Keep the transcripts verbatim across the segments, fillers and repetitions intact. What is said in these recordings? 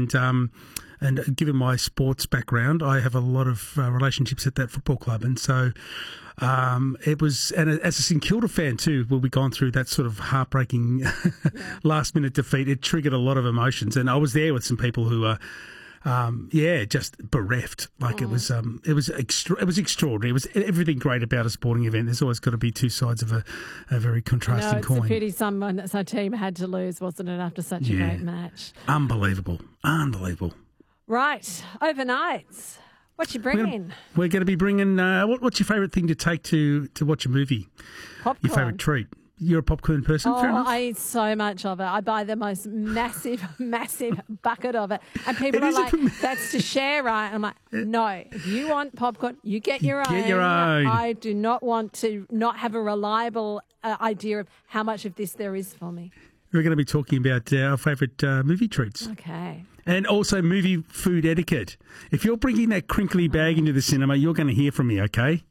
and um, and given my sports background, I have a lot of uh, relationships at that football club, and so um, it was. And as a St Kilda fan too, we'll be gone through that sort of heartbreaking yeah. last minute defeat. It triggered a lot of emotions, and I was there with some people who are. Um, yeah, just bereft. Like mm. it was, um, it was extra. It was extraordinary. It was everything great about a sporting event. There's always got to be two sides of a, a very contrasting no, it's coin. It's a pity someone, some team had to lose, wasn't it, after such yeah. a great match? Unbelievable, unbelievable. Right, overnights. What you bringing? We're, we're going to be bringing. Uh, what, what's your favourite thing to take to to watch a movie? Popcorn. Your favourite treat? You're a popcorn person, oh, fair enough. I eat so much of it. I buy the most massive, massive bucket of it. And people It are is like, a- that's to share, right? I'm like, no, if you want popcorn, you get your You own. get your own. I do not want to not have a reliable uh, idea of how much of this there is for me. We're going to be talking about uh, our favourite uh, movie treats. Okay. And also movie food etiquette. If you're bringing that crinkly bag into the cinema, you're going to hear from me, okay?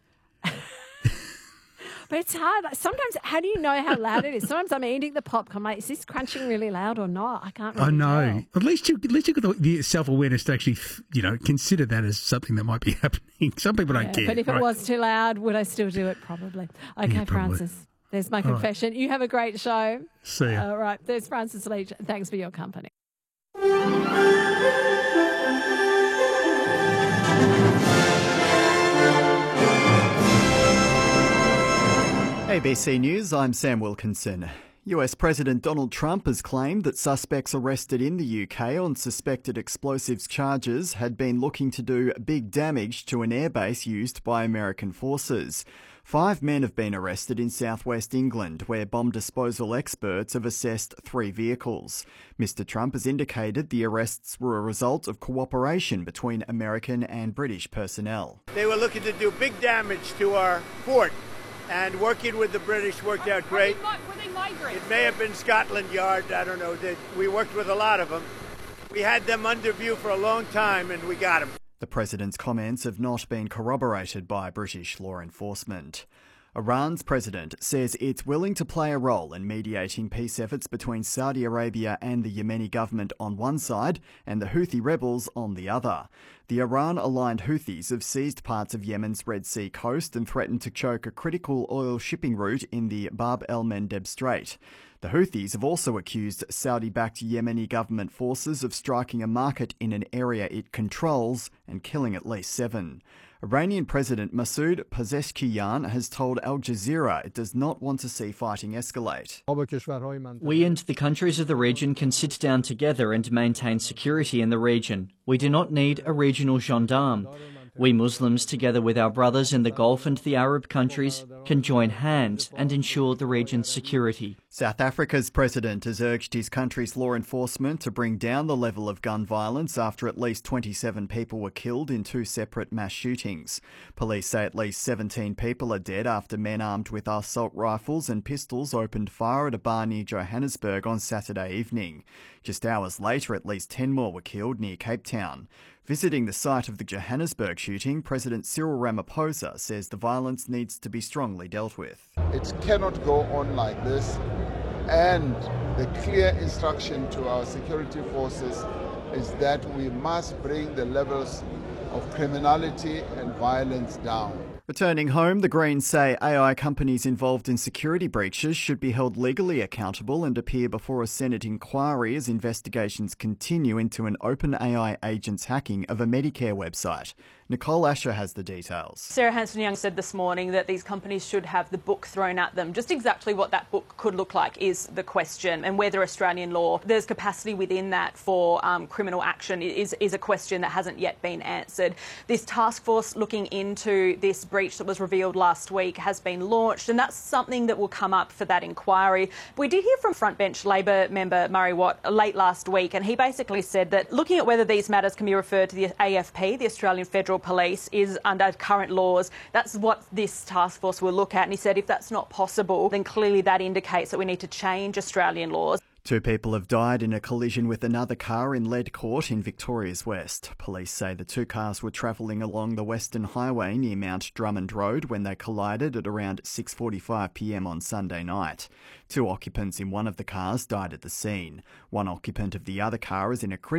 But it's hard. Like, sometimes, how do you know how loud it is? Sometimes I'm eating the popcorn. I'm like, is this crunching really loud or not? I can't really I know. tell. At least you, at least you've got the, the self-awareness to actually, you know, consider that as something that might be happening. Some people don't Yeah, care. but if right? it was too loud, would I still do it? Probably. Okay, Yeah, probably. Francis. There's my confession. You have a great show. See ya. All right. There's Francis Leach. Thanks for your company. A B C News, I'm Sam Wilkinson. U S President Donald Trump has claimed that suspects arrested in the U K on suspected explosives charges had been looking to do big damage to an airbase used by American forces. Five men have been arrested in southwest England, where bomb disposal experts have assessed three vehicles. Mister Trump has indicated the arrests were a result of cooperation between American and British personnel. They were looking to do big damage to our fort. And working with the British worked out great. Were they migrants? It may have been Scotland Yard, I don't know. They, we worked with a lot of them. We had them under view for a long time, and we got them. The president's comments have not been corroborated by British law enforcement. Iran's president says it's willing to play a role in mediating peace efforts between Saudi Arabia and the Yemeni government on one side and the Houthi rebels on the other. The Iran-aligned Houthis have seized parts of Yemen's Red Sea coast and threatened to choke a critical oil shipping route in the Bab el-Mandeb Strait. The Houthis have also accused Saudi-backed Yemeni government forces of striking a market in an area it controls and killing at least seven. Iranian President Masoud Pezeshkian has told Al Jazeera it does not want to see fighting escalate. We and the countries of the region can sit down together and maintain security in the region. We do not need a regional gendarme. We Muslims, together with our brothers in the Gulf and the Arab countries, can join hands and ensure the region's security. South Africa's president has urged his country's law enforcement to bring down the level of gun violence after at least twenty-seven people were killed in two separate mass shootings. Police say at least seventeen people are dead after men armed with assault rifles and pistols opened fire at a bar near Johannesburg on Saturday evening. Just hours later, at least ten more were killed near Cape Town. Visiting the site of the Johannesburg shooting, President Cyril Ramaphosa says the violence needs to be strongly dealt with. It cannot go on like this, and the clear instruction to our security forces is that we must bring the levels of criminality and violence down. Returning home, the Greens say A I companies involved in security breaches should be held legally accountable and appear before a Senate inquiry as investigations continue into an OpenAI agent's hacking of a Medicare website. Nicole Asher has the details. Sarah Hanson-Young said this morning that these companies should have the book thrown at them. Just exactly what that book could look like is the question, and whether Australian law, there's capacity within that for um, criminal action is, is a question that hasn't yet been answered. This task force looking into this breach that was revealed last week has been launched, and that's something that will come up for that inquiry. We did hear from frontbench Labor member Murray Watt late last week, and he basically said that looking at whether these matters can be referred to the A F P, the Australian Federal Police, is under current laws. That's what this task force will look at, and he said if that's not possible, then clearly that indicates that we need to change Australian laws. Two people have died in a collision with another car in Lead Court in Victoria's West. Police say the two cars were travelling along the Western Highway near Mount Drummond Road when they collided at around six forty-five p m on Sunday night. Two occupants in one of the cars died at the scene. One occupant of the other car is in a critical